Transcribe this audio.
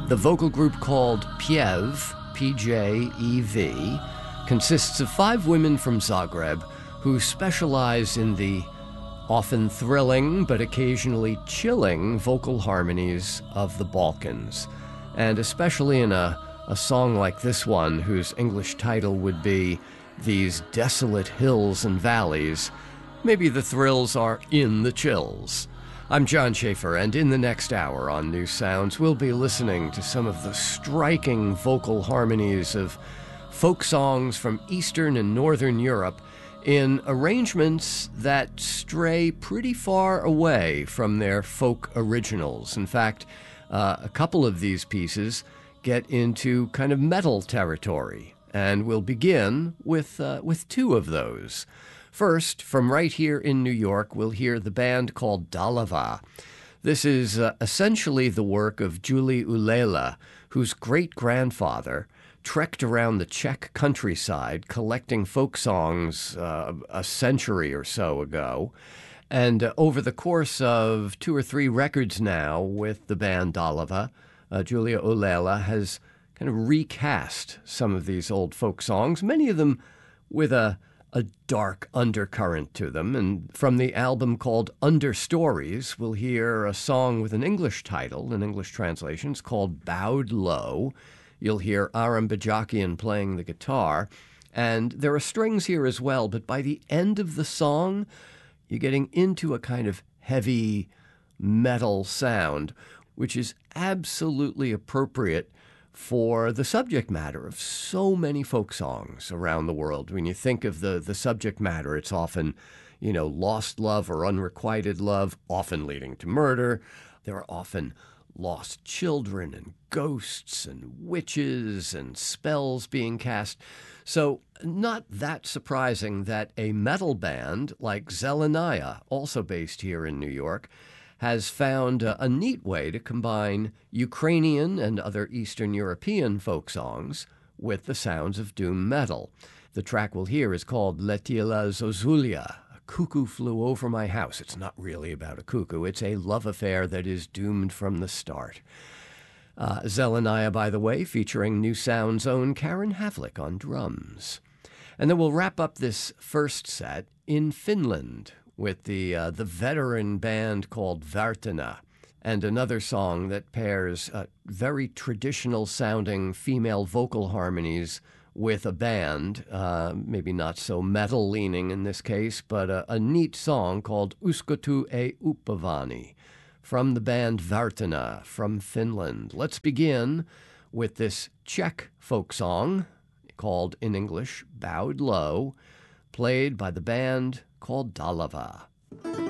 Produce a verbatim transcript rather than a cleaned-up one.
The vocal group called Pjev, P J E V, consists of five women from Zagreb who specialize in the often thrilling but occasionally chilling vocal harmonies of the Balkans. And especially in a, a song like this one, whose English title would be These Desolate Hills and Valleys, maybe the thrills are in the chills. I'm John Schaefer, and in the next hour on New Sounds, we'll be listening to some of the striking vocal harmonies of folk songs from Eastern and Northern Europe in arrangements that stray pretty far away from their folk originals. In fact, uh, a couple of these pieces get into kind of metal territory, and we'll begin with uh, with two of those. First, from right here in New York, we'll hear the band called Dalava. This is uh, essentially the work of Julie Ulela, whose great-grandfather trekked around the Czech countryside collecting folk songs uh, a century or so ago. And uh, over the course of two or three records now with the band Dalava, uh, Julia Ulela has kind of recast some of these old folk songs, many of them with a, a dark undercurrent to them. And from the album called Understories, we'll hear a song with an English title, an English translation. It's called Bowed Low. You'll hear Aram Bajakian playing the guitar, and there are strings here as well, but by the end of the song, you're getting into a kind of heavy metal sound, which is absolutely appropriate for the subject matter of so many folk songs around the world. When you think of the, the subject matter, it's often, you know, lost love or unrequited love, often leading to murder. There are often lost children and ghosts and witches and spells being cast. So not that surprising that a metal band like Zelenaya, also based here in New York, has found a, a neat way to combine Ukrainian and other Eastern European folk songs with the sounds of doom metal. The track we'll hear is called Letila Zozulia. Cuckoo Flew Over My House. It's not really about a cuckoo. It's a love affair that is doomed from the start. Uh, Zelenaya, by the way, featuring New Sound's own Karen Havlik on drums. And then we'll wrap up this first set in Finland with the uh, the veteran band called Värtänä, and another song that pairs uh, very traditional-sounding female vocal harmonies with a band, uh, maybe not so metal-leaning in this case, but a, a neat song called Uskotu e Upavani from the band Värtänä from Finland. Let's begin with this Czech folk song called, in English, Bowed Low, played by the band called Dalava.